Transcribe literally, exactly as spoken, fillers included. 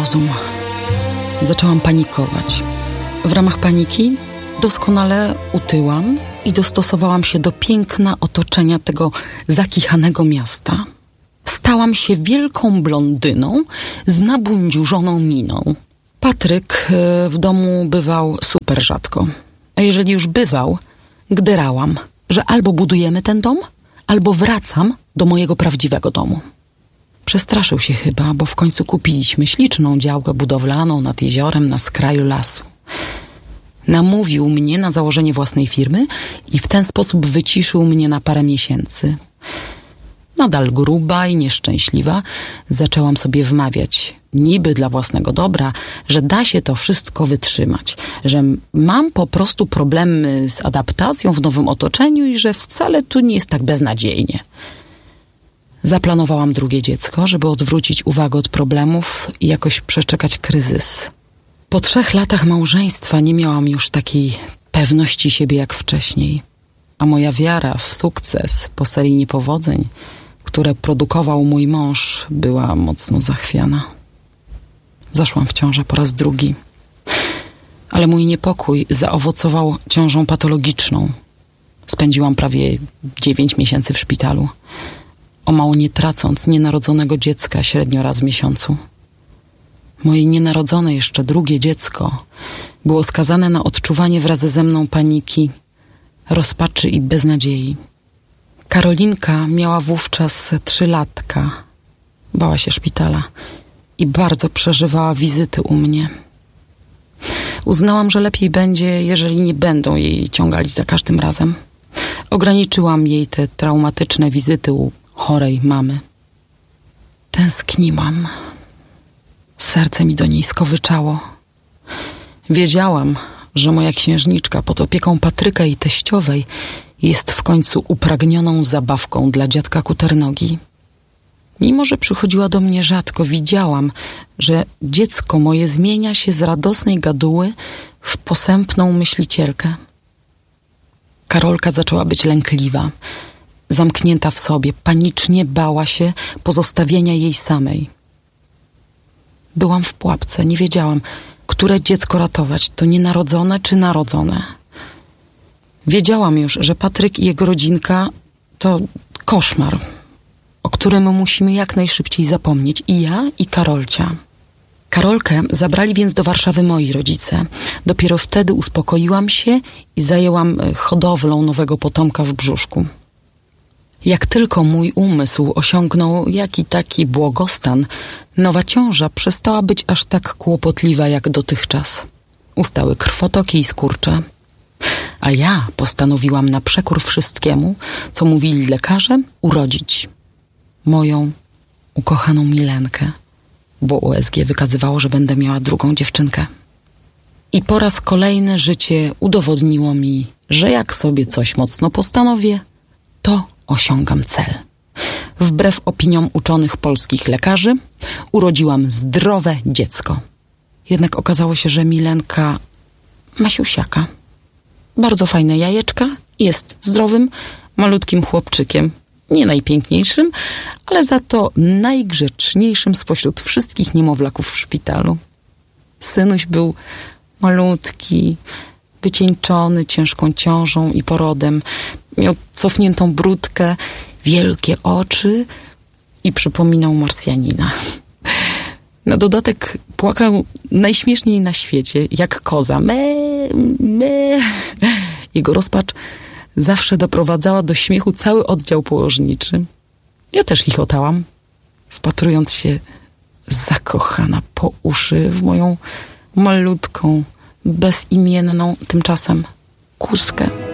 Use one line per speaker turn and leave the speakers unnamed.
rozum. Zaczęłam panikować. W ramach paniki doskonale utyłam i dostosowałam się do piękna otoczenia tego zakichanego miasta. Stałam się wielką blondyną z nabundziurzoną miną. Patryk w domu bywał super rzadko. A jeżeli już bywał, gderałam, że albo budujemy ten dom, albo wracam do mojego prawdziwego domu. Przestraszył się chyba, bo w końcu kupiliśmy śliczną działkę budowlaną nad jeziorem na skraju lasu. Namówił mnie na założenie własnej firmy i w ten sposób wyciszył mnie na parę miesięcy. Nadal gruba i nieszczęśliwa, zaczęłam sobie wmawiać, niby dla własnego dobra, że da się to wszystko wytrzymać, że mam po prostu problemy z adaptacją w nowym otoczeniu i że wcale tu nie jest tak beznadziejnie. Zaplanowałam drugie dziecko, żeby odwrócić uwagę od problemów i jakoś przeczekać kryzys. Po trzech latach małżeństwa nie miałam już takiej pewności siebie jak wcześniej, a moja wiara w sukces po serii niepowodzeń, które produkował mój mąż, była mocno zachwiana. Zaszłam w ciążę po raz drugi, ale mój niepokój zaowocował ciążą patologiczną. Spędziłam prawie dziewięć miesięcy w szpitalu, o mało nie tracąc nienarodzonego dziecka średnio raz w miesiącu. Moje nienarodzone jeszcze drugie dziecko było skazane na odczuwanie wraz ze mną paniki, rozpaczy i beznadziei. Karolinka miała wówczas trzylatka. Bała się szpitala i bardzo przeżywała wizyty u mnie. Uznałam, że lepiej będzie, jeżeli nie będą jej ciągali za każdym razem. Ograniczyłam jej te traumatyczne wizyty u chorej mamy. Tęskniłam. Serce mi do niej skowyczało. Wiedziałam, że moja księżniczka pod opieką Patryka i teściowej jest w końcu upragnioną zabawką dla dziadka Kuternogi. Mimo że przychodziła do mnie rzadko, widziałam, że dziecko moje zmienia się z radosnej gaduły w posępną myślicielkę. Karolka zaczęła być lękliwa, zamknięta w sobie, panicznie bała się pozostawienia jej samej. Byłam w pułapce, nie wiedziałam, które dziecko ratować, to nienarodzone czy narodzone. Wiedziałam już, że Patryk i jego rodzinka to koszmar, o którym musimy jak najszybciej zapomnieć, i ja, i Karolcia. Karolkę zabrali więc do Warszawy moi rodzice. Dopiero wtedy uspokoiłam się i zajęłam hodowlą nowego potomka w brzuszku. Jak tylko mój umysł osiągnął jaki taki błogostan, nowa ciąża przestała być aż tak kłopotliwa jak dotychczas. Ustały krwotoki i skurcze. A ja postanowiłam na przekór wszystkiemu, co mówili lekarze, urodzić moją ukochaną Milenkę, bo U S G wykazywało, że będę miała drugą dziewczynkę. I po raz kolejny życie udowodniło mi, że jak sobie coś mocno postanowię, to osiągam cel. Wbrew opiniom uczonych polskich lekarzy, urodziłam zdrowe dziecko. Jednak okazało się, że Milenka ma siusiaka. Bardzo fajne jajeczka, jest zdrowym, malutkim chłopczykiem. Nie najpiękniejszym, ale za to najgrzeczniejszym spośród wszystkich niemowlaków w szpitalu. Synuś był malutki, wycieńczony ciężką ciążą i porodem. Miał cofniętą bródkę, wielkie oczy i przypominał Marsjanina. Na dodatek płakał najśmieszniej na świecie, jak koza. Me, me. Jego rozpacz zawsze doprowadzała do śmiechu cały oddział położniczy. Ja też chichotałam, wpatrując się zakochana po uszy w moją malutką, bezimienną tymczasem kózkę.